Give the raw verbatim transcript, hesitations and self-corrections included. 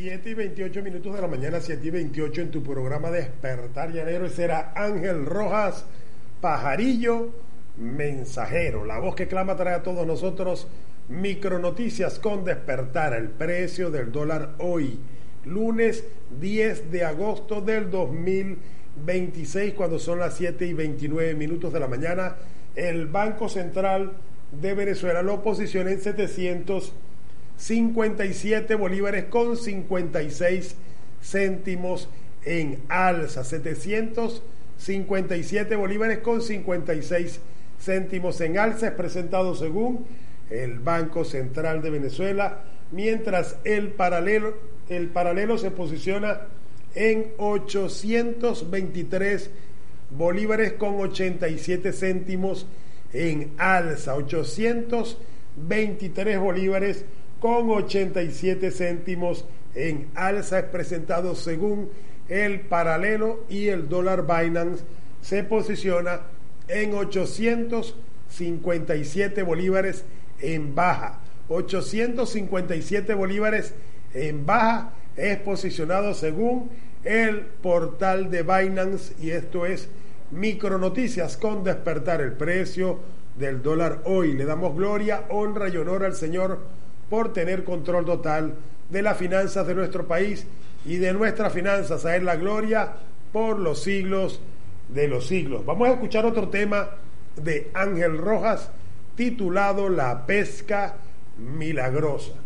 siete y veintiocho minutos de la mañana, siete y veintiocho en tu programa Despertar Llanero. Ese era Ángel Rojas, Pajarillo Mensajero. La voz que clama trae a todos nosotros micronoticias con Despertar. El precio del dólar hoy, lunes diez de agosto del dos mil veintiséis, cuando son las siete y veintinueve minutos de la mañana. El Banco Central de Venezuela lo posiciona en setecientos cincuenta y siete bolívares con cincuenta y seis céntimos en alza. setecientos cincuenta y siete bolívares con cincuenta y seis céntimos en alza es presentado según el Banco Central de Venezuela, mientras el paralelo, el paralelo se posiciona en ochocientos veintitrés bolívares con ochenta y siete céntimos en alza. ochocientos veintitrés bolívares con ochenta y siete céntimos en alza es presentado según el paralelo, y el dólar Binance se posiciona en ochocientos cincuenta y siete bolívares en baja. ochocientos cincuenta y siete bolívares en baja es posicionado según el portal de Binance, y esto es Micronoticias con Despertar. El precio del dólar hoy. Le damos gloria, honra y honor al Señor por tener control total de las finanzas de nuestro país y de nuestras finanzas. A Él la gloria por los siglos de los siglos. Vamos a escuchar otro tema de Ángel Rojas titulado La pesca milagrosa.